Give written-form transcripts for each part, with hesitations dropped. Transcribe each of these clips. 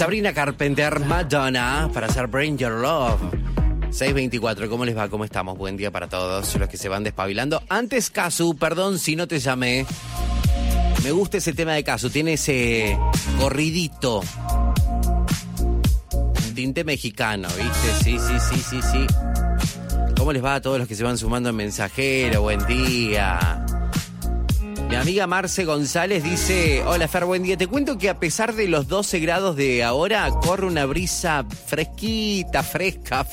Sabrina Carpenter, Madonna, para hacer Bring Your Love. 6:24, ¿cómo les va? ¿Cómo estamos? Buen día para todos los que se van despabilando. Antes, Casu, perdón si no te llamé. Me gusta ese tema de Casu, tiene ese corridito. Tinte mexicano, ¿viste? Sí. ¿Cómo les va a todos los que se van sumando en mensajero? Buen día. Mi amiga Marce González dice: hola Fer, buen día. Te cuento que a pesar de los 12 grados de ahora, corre una brisa fresquita, fresca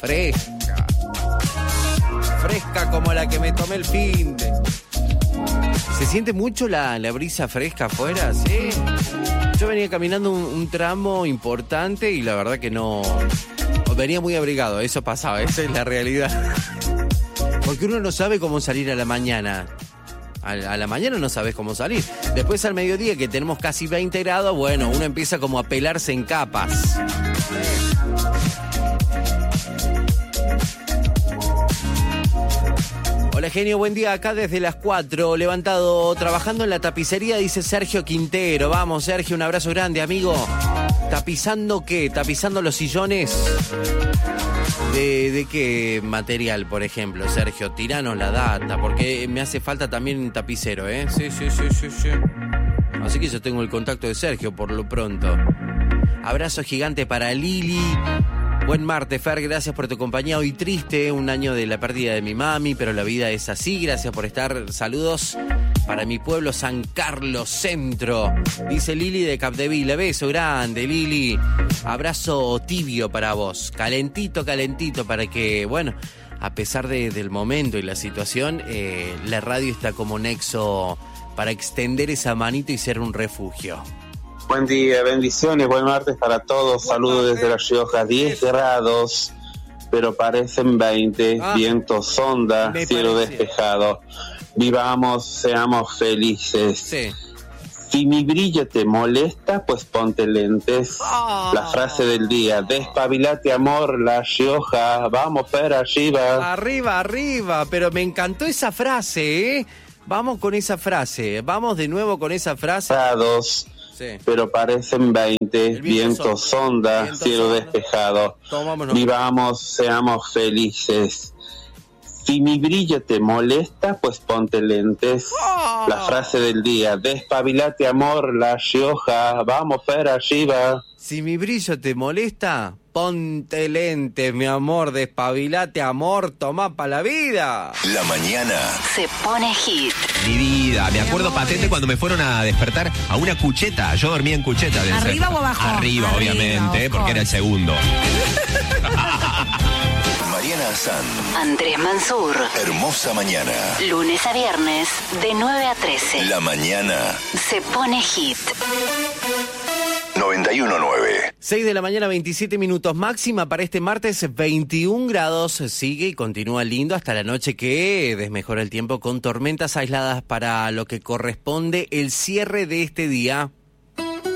como la que me tomé el finde. ¿Se siente mucho la brisa fresca afuera? Sí. Yo venía caminando un tramo importante y la verdad que no... Venía muy abrigado, eso pasaba, esa es la realidad. Porque uno no sabe cómo salir a la mañana. A la mañana no sabes cómo salir. Después al mediodía, que tenemos casi 20 grados, bueno, uno empieza como a pelarse en capas. Hola genio, buen día, acá desde las 4, levantado, trabajando en la tapicería, dice Sergio Quintero. Vamos Sergio, un abrazo grande, amigo. ¿Tapizando qué? ¿Tapizando los sillones? ¿De qué material, por ejemplo, Sergio? Tiranos la data, porque me hace falta también un tapicero, ¿eh? Sí. Así que yo tengo el contacto de Sergio por lo pronto. Abrazo gigante para Lili. Buen martes, Fer, gracias por tu compañía. Hoy triste, un año de la pérdida de mi mami, pero la vida es así. Gracias por estar. Saludos para mi pueblo, San Carlos Centro. Dice Lili de Capdevila. Beso grande, Lili. Abrazo tibio para vos. Calentito para que, bueno, a pesar del momento y la situación, la radio está como nexo para extender esa manito y ser un refugio. Buen día, bendiciones, buen martes para todos. Saludos desde La Rioja, 10 grados, pero parecen 20, viento sonda, cielo despejado. Vivamos, seamos felices. Sí. Si mi brillo te molesta, pues ponte lentes. La frase del día: despabilate amor, La Rioja, vamos para arriba. Arriba, pero me encantó esa frase, ¿eh? Vamos con esa frase, vamos de nuevo con esa frase. Grados. Sí. Pero parecen 20, viento sonda, cielo despejado. Vivamos, seamos felices. Si mi brillo te molesta, pues ponte lentes. La frase del día: despabilate amor, La Rioja, vamos para arriba. Si mi brillo te molesta, ponte lentes, mi amor, despabilate amor, toma pa' la vida. La mañana se pone hit. Mi vida, me acuerdo patente cuando me fueron a despertar a una cucheta. Yo dormía en cucheta. ¿Arriba o abajo? Arriba, obviamente, porque era el segundo. Mariana San, Andrés Mansur. Hermosa mañana. Lunes a viernes, de 9 a 13. La mañana se pone hit. 91.9. 6 de la mañana, 27 minutos. Máxima para este martes, 21 grados. Sigue y continúa lindo hasta la noche, que desmejora el tiempo con tormentas aisladas para lo que corresponde el cierre de este día.